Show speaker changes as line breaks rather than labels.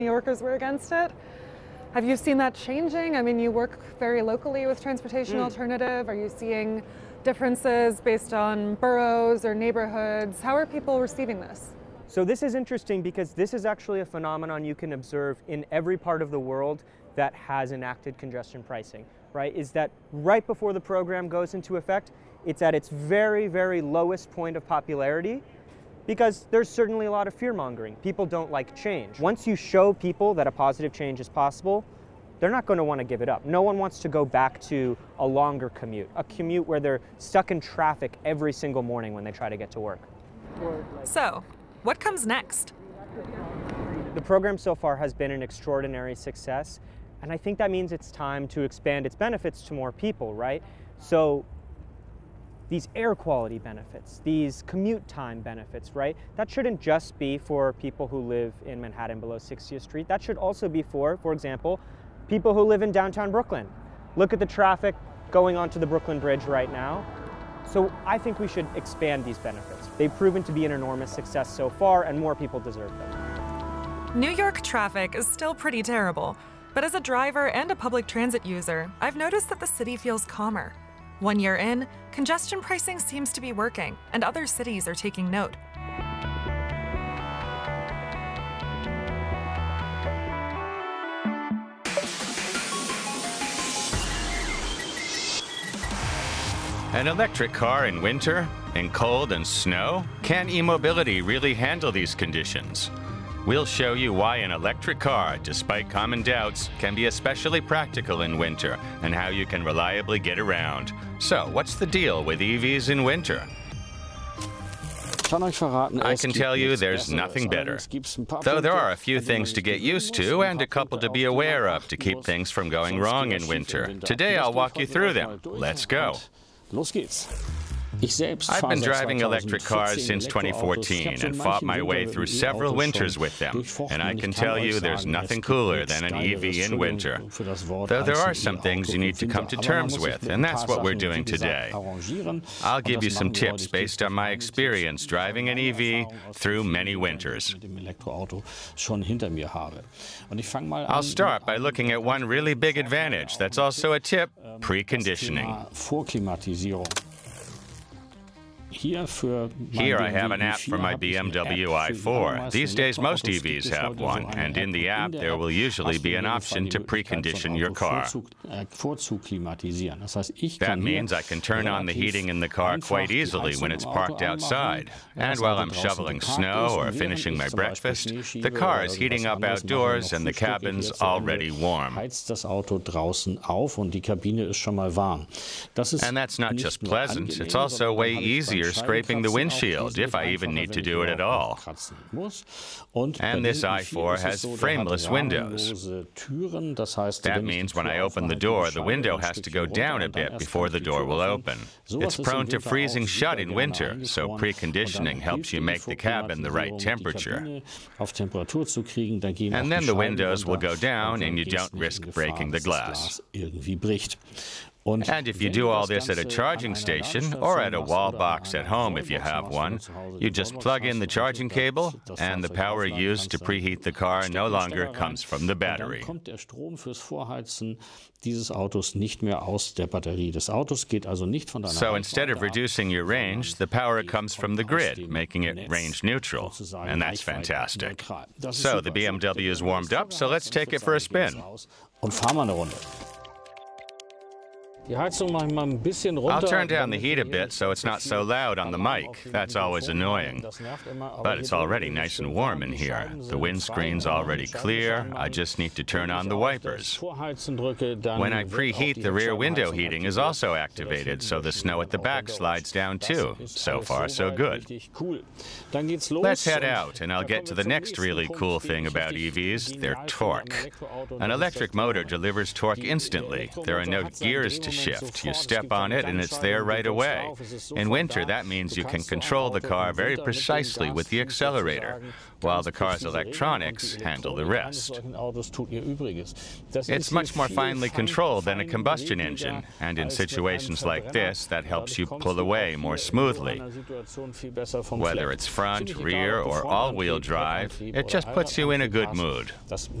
New Yorkers were against it. Have you seen that changing? I mean, you work very locally with Transportation Alternative. Are you seeing differences based on boroughs or neighborhoods? How are people receiving this?
So this is interesting because this is actually a phenomenon you can observe in every part of the world that has enacted congestion pricing, right? Is that right before the program goes into effect, it's at its very, very lowest point of popularity, because there's certainly a lot of fear-mongering. People don't like change. Once you show people that a positive change is possible, they're not going to want to give it up. No one wants to go back to a longer commute, a commute where they're stuck in traffic every single morning when they try to get to work.
So, what comes next?
The program so far has been an extraordinary success, and I think that means it's time to expand its benefits to more people, right? So these air quality benefits, these commute time benefits, right? That shouldn't just be for people who live in Manhattan below 60th Street. That should also be for example, people who live in downtown Brooklyn. Look at the traffic going onto the Brooklyn Bridge right now. So I think we should expand these benefits. They've proven to be an enormous success so far, and more people deserve them.
New York traffic is still pretty terrible, but as a driver and a public transit user, I've noticed that the city feels calmer. 1 year in, congestion pricing seems to be working, and other cities are taking note.
An electric car in winter, in cold and snow? Can e-mobility really handle these conditions? We'll show you why an electric car, despite common doubts, can be especially practical in winter and how you can reliably get around. So, what's the deal with EVs in winter? I can tell you there's nothing better. Though there are a few things to get used to and a couple to be aware of to keep things from going wrong in winter. Today I'll walk you through them. Let's go. I've been driving electric cars since 2014 and fought my way through several winters with them. And I can tell you there's nothing cooler than an EV in winter. Though there are some things you need to come to terms with, and that's what we're doing today. I'll give you some tips based on my experience driving an EV through many winters. I'll start by looking at one really big advantage that's also a tip: preconditioning. Here I have an app for my BMW i4. These days most EVs have one, and in the app there will usually be an option to precondition your car. That means I can turn on the heating in the car quite easily when it's parked outside. And while I'm shoveling snow or finishing my breakfast, the car is heating up outdoors and the cabin's already warm. And that's not just pleasant, it's also way easier scraping the windshield, if I even need to do it at all. And this i4 has frameless windows. That means when I open the door, the window has to go down a bit before the door will open. It's prone to freezing shut in winter, so preconditioning helps you make the cabin the right temperature. And then the windows will go down and you don't risk breaking the glass. And if you do all this at a charging station or at a wall box at home if you have one, you just plug in the charging cable and the power used to preheat the car no longer comes from the battery. So instead of reducing your range, the power comes from the grid, making it range neutral. And that's fantastic. So the BMW is warmed up, so let's take it for a spin. I'll turn down the heat a bit so it's not so loud on the mic. That's always annoying. But it's already nice and warm in here. The windscreen's already clear. I just need to turn on the wipers. When I preheat, the rear window heating is also activated, so the snow at the back slides down too. So far, so good. Let's head out, and I'll get to the next really cool thing about EVs, their torque. An electric motor delivers torque instantly. There are no gears to shift. You step on it and it's there right away. In winter, that means you can control the car very precisely with the accelerator, while the car's electronics handle the rest. It's much more finely controlled than a combustion engine, and in situations like this, that helps you pull away more smoothly. Whether it's front, rear, or all-wheel drive, it just puts you in a good mood.